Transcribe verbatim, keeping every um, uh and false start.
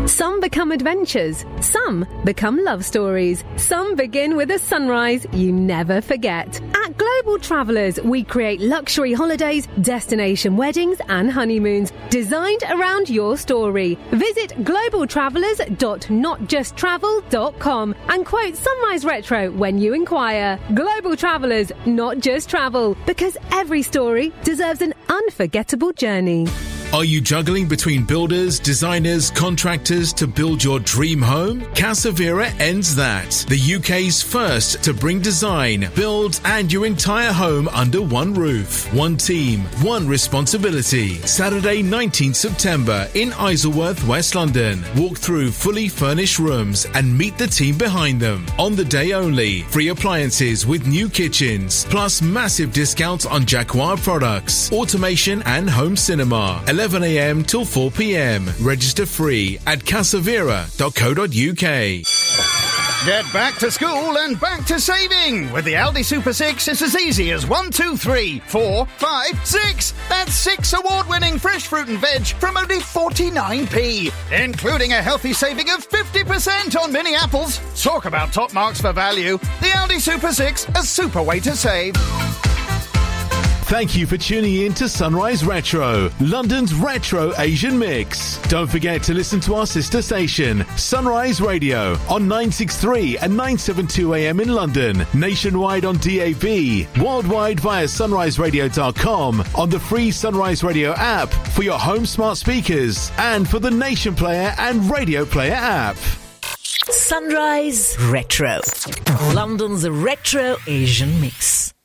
Some become adventures. Some become love stories. Some begin with a sunrise you never forget. At Global Travellers, we create luxury holidays, destination weddings and honeymoons designed around your story. Visit global travellers dot not just travel dot com and quote Sunrise Retro when you inquire. Global Travellers, not just travel, because every story deserves an unforgettable journey. Are you juggling between builders, designers, contractors to build your dream home? Casavira ends that. The U K's first to bring design, build and your entire home under one roof. One team, one responsibility. Saturday nineteenth September in Isleworth, West London. Walk through fully furnished rooms and meet the team behind them. On the day only, free appliances with new kitchens, plus massive discounts on Jacquard products, automation and home cinema. eleven a.m. till four p.m. Register free at casavira dot co dot uk. Get back to school and back to saving. With the Aldi Super six, it's as easy as one, two, three, four, five, six. That's six award-winning fresh fruit and veg from only forty-nine p, including a healthy saving of fifty percent on mini apples. Talk about top marks for value. The Aldi Super six, a super way to save. Thank you for tuning in to Sunrise Retro, London's retro Asian mix. Don't forget to listen to our sister station, Sunrise Radio, on nine sixty-three and nine seventy-two a.m. in London, nationwide on D A B, worldwide via sunrise radio dot com, on the free Sunrise Radio app for your home smart speakers, and for the Nation Player and Radio Player app. Sunrise Retro, London's retro Asian mix.